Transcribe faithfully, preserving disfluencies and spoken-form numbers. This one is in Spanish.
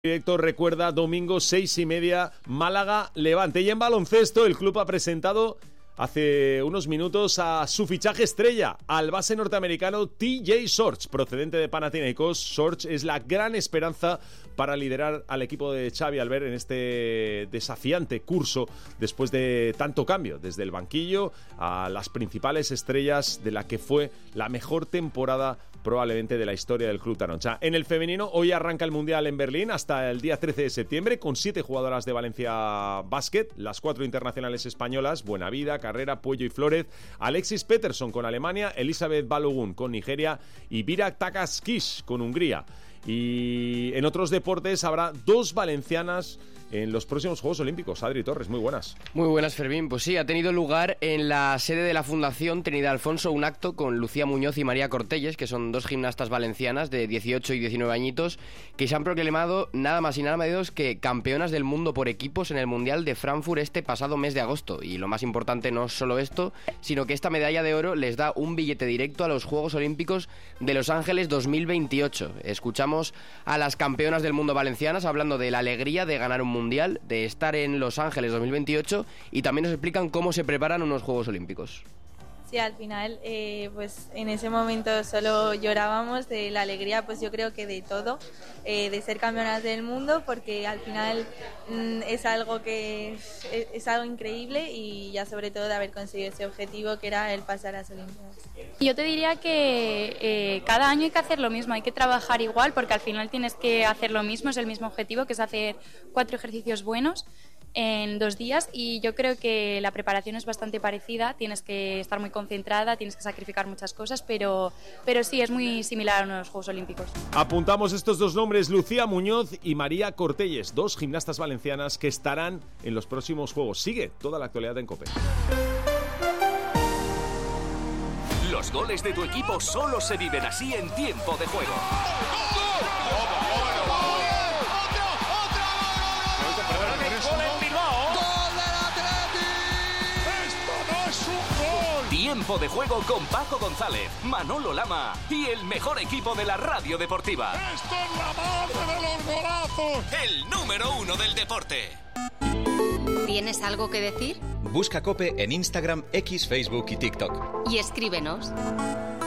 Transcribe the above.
Directo recuerda domingo seis y media Málaga Levante. Y en baloncesto el club ha presentado hace unos minutos a su fichaje estrella, al base norteamericano T J Shorts, procedente de Panathinaikos. Shorts es la gran esperanza para liderar al equipo de Xavi Albert en este desafiante curso después de tanto cambio, desde el banquillo a las principales estrellas de la que fue la mejor temporada probablemente de la historia del club Taroncha. En el femenino, hoy arranca el Mundial en Berlín hasta el día trece de septiembre con siete jugadoras de Valencia Basket, las cuatro internacionales españolas, Buenavida, Carrera, Puello y Flórez, Alexis Peterson con Alemania, Elizabeth Balogun con Nigeria y Vira Takaskish con Hungría. Y en otros deportes habrá dos valencianas en los próximos Juegos Olímpicos. Adri Torres, muy buenas. Muy buenas, Fermín. Pues sí, ha tenido lugar en la sede de la Fundación Trinidad Alfonso un acto con Lucía Muñoz y María Cortelles, que son dos gimnastas valencianas de dieciocho y diecinueve añitos, que se han proclamado nada más y nada menos que campeonas del mundo por equipos en el Mundial de Frankfurt este pasado mes de agosto. Y lo más importante no es solo esto, sino que esta medalla de oro les da un billete directo a los Juegos Olímpicos de Los Ángeles dos mil veintiocho. Escuchamos a las campeonas del mundo valencianas hablando de la alegría de ganar un mundial, de estar en Los Ángeles dos mil veintiocho, y también nos explican cómo se preparan unos Juegos Olímpicos. Sí, al final, eh, pues en ese momento solo llorábamos de la alegría, pues yo creo que de todo, eh, de ser campeonas del mundo, porque al final mm, es algo que es, es algo increíble, y ya sobre todo de haber conseguido ese objetivo que era el pasar a las Olimpiadas. Yo te diría que eh, cada año hay que hacer lo mismo, hay que trabajar igual, porque al final tienes que hacer lo mismo, es el mismo objetivo, que es hacer cuatro ejercicios buenos en dos días, y yo creo que la preparación es bastante parecida. Tienes que estar muy concentrada, tienes que sacrificar muchas cosas, pero, pero sí, es muy similar a unos Juegos Olímpicos. Apuntamos estos dos nombres, Lucía Muñoz y María Cortelles, dos gimnastas valencianas que estarán en los próximos Juegos. Sigue toda la actualidad en COPE. Los goles de tu equipo solo se viven así en tiempo de juego. Tiempo de juego con Paco González, Manolo Lama y el mejor equipo de la radio deportiva. ¡Esto es la madre de los golazos! El número uno del deporte. ¿Tienes algo que decir? Busca COPE en Instagram, X, Facebook y TikTok. Y escríbenos.